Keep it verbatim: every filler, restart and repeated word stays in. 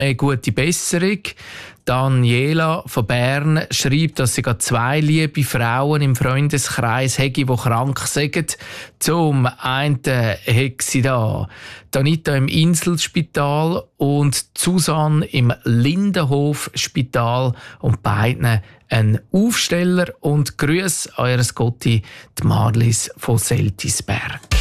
eine gute Besserung. Daniela von Bern schreibt, dass sie gerade zwei liebe Frauen im Freundeskreis hätte, die krank sind. Zum einen hat sie da Anita im Inselspital und Susanne im Lindenhof-Spital und beiden ein Aufsteller und Grüße an eures Gotti, die Marlies von Seltisberg.